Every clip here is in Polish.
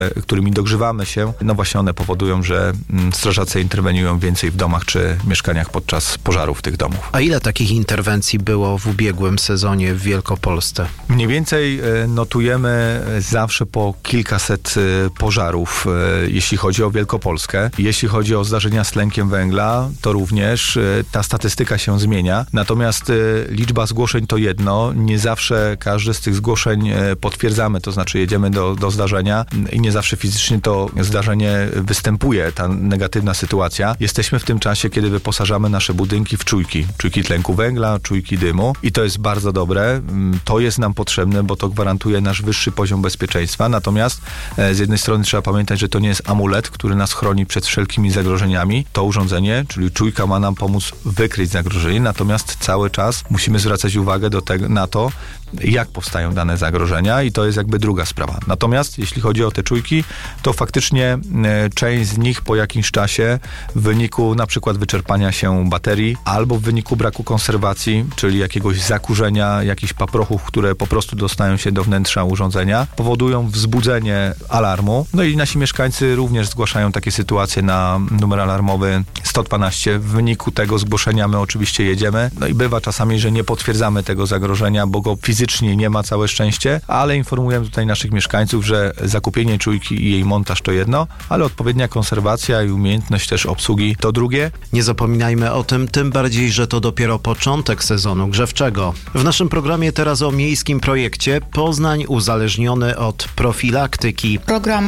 którymi dogrzewamy się, no właśnie one powodują, że strażacy interweniują więcej w domach czy mieszkaniach podczas pożarów tych domów. A ile takich interwencji było w ubiegłym sezonie w Wielkopolsce? Mniej więcej notujemy zawsze po kilkaset pożarów, jeśli chodzi o Wielkopolskę. Jeśli chodzi o zdarzenia z tlenkiem węgla, to również ta statystyka się zmienia. Natomiast liczba zgłoszeń to jedno. Nie zawsze każde z tych zgłoszeń potwierdzamy, to znaczy jedziemy do zdarzenia i nie zawsze fizycznie to zdarzenie występuje, ta negatywna sytuacja. Jesteśmy w tym czasie, kiedy wyposażamy nasze budynki w czujki tlenku węgla, czujki dymu i to jest bardzo dobre. To jest nam potrzebne, bo to gwarantuje nasz wyższy poziom bezpieczeństwa. Natomiast z jednej strony trzeba pamiętać, że to nie jest amulet, który nas chroni przed wszelkimi zagrożeniami. To urządzenie, czyli czujka, ma nam pomóc wykryć zagrożenie, natomiast cały czas musimy zwracać uwagę na to, jak powstają dane zagrożenia i to jest jakby druga sprawa. Natomiast jeśli chodzi o te czujki, to faktycznie część z nich po jakimś czasie w wyniku na przykład wyczerpania się baterii albo w wyniku braku konserwacji, czyli jakiegoś zakurzenia, jakichś paprochów, które po prostu dostają się do wnętrza urządzenia, powodują wzbudzenie alarmu. No i nasi mieszkańcy również zgłaszają takie sytuacje na numer alarmowy 112. W wyniku tego zgłoszenia my oczywiście jedziemy. No i bywa czasami, że nie potwierdzamy tego zagrożenia, bo go fizycznie nie ma, całe szczęście, ale informujemy tutaj naszych mieszkańców, że zakupienie czujki i jej montaż to jedno, ale odpowiednia konserwacja i umiejętność też obsługi to drugie. Nie zapominajmy o tym, tym bardziej, że to dopiero początek sezonu grzewczego. W naszym programie teraz o miejskim projekcie Poznań uzależniony od profilaktyki. Program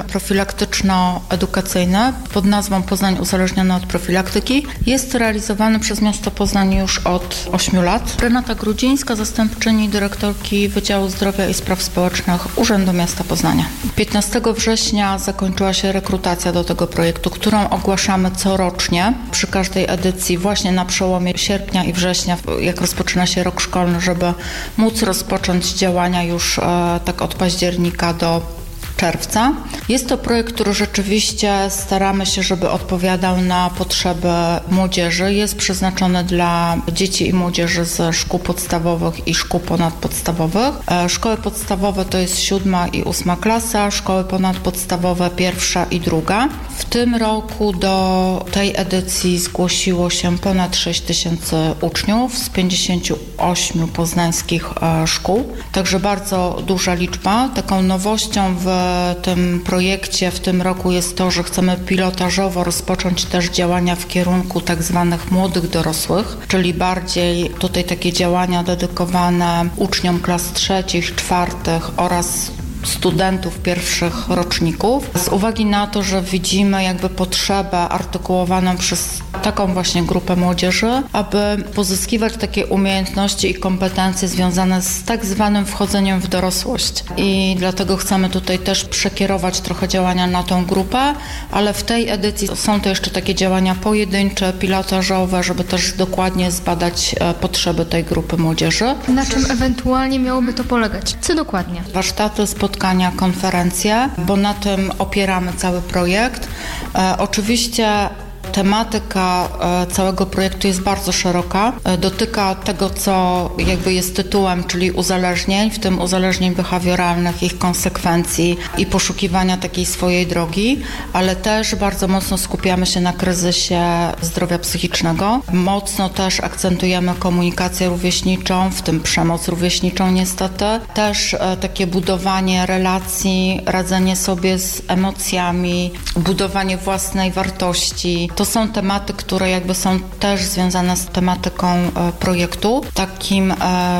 profilaktyczno-edukacyjny pod nazwą Poznań uzależniony od profilaktyki jest realizowany przez miasto Poznań już od 8 lat. Renata Grudzińska, zastępczyni dyrektorki Wydziału Zdrowia i Spraw Społecznych Urzędu Miasta Poznania. 15 września zakończyła się rekrutacja do tego projektu, którą ogłaszamy corocznie przy każdej edycji właśnie na przełomie sierpnia i września, jak rozpoczyna się rok szkolny, żeby móc rozpocząć działania już tak od października do czerwca. Jest to projekt, który rzeczywiście staramy się, żeby odpowiadał na potrzeby młodzieży. Jest przeznaczony dla dzieci i młodzieży ze szkół podstawowych i szkół ponadpodstawowych. Szkoły podstawowe to jest 7. i 8. klasa, szkoły ponadpodstawowe 1. i 2. W tym roku do tej edycji zgłosiło się ponad 6 000 uczniów z 58 poznańskich szkół. Także bardzo duża liczba. Taką nowością w tym projekcie w tym roku jest to, że chcemy pilotażowo rozpocząć też działania w kierunku tak zwanych młodych dorosłych, czyli bardziej tutaj takie działania dedykowane uczniom klas 3., 4. oraz studentów pierwszych roczników, z uwagi na to, że widzimy jakby potrzebę artykułowaną przez taką właśnie grupę młodzieży, aby pozyskiwać takie umiejętności i kompetencje związane z tak zwanym wchodzeniem w dorosłość. I dlatego chcemy tutaj też przekierować trochę działania na tą grupę, ale w tej edycji są to jeszcze takie działania pojedyncze, pilotażowe, żeby też dokładnie zbadać potrzeby tej grupy młodzieży. Na czym ewentualnie miałoby to polegać? Co dokładnie? Warsztaty, spotkania, konferencje, bo na tym opieramy cały projekt. Oczywiście tematyka całego projektu jest bardzo szeroka. Dotyka tego, co jakby jest tytułem, czyli uzależnień, w tym uzależnień behawioralnych, ich konsekwencji i poszukiwania takiej swojej drogi, ale też bardzo mocno skupiamy się na kryzysie zdrowia psychicznego. Mocno też akcentujemy komunikację rówieśniczą, w tym przemoc rówieśniczą niestety. Też takie budowanie relacji, radzenie sobie z emocjami, budowanie własnej wartości. To są tematy, które jakby są też związane z tematyką projektu. Takim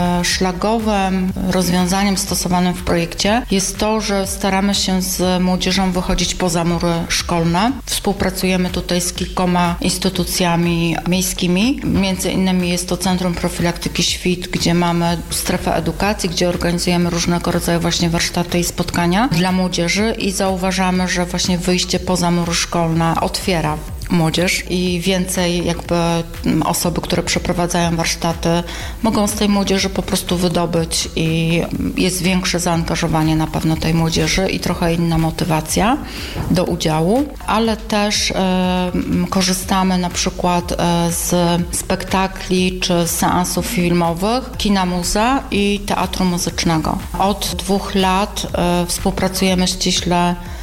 szlagowym rozwiązaniem stosowanym w projekcie jest to, że staramy się z młodzieżą wychodzić poza mury szkolne. Współpracujemy tutaj z kilkoma instytucjami miejskimi. Między innymi jest to Centrum Profilaktyki Świt, gdzie mamy strefę edukacji, gdzie organizujemy różnego rodzaju właśnie warsztaty i spotkania dla młodzieży i zauważamy, że właśnie wyjście poza mury szkolne otwiera młodzież i więcej jakby osoby, które przeprowadzają warsztaty, mogą z tej młodzieży po prostu wydobyć i jest większe zaangażowanie na pewno tej młodzieży i trochę inna motywacja do udziału, ale też korzystamy na przykład z spektakli czy seansów filmowych, kina muza i teatru muzycznego. Od 2 lat współpracujemy ściśle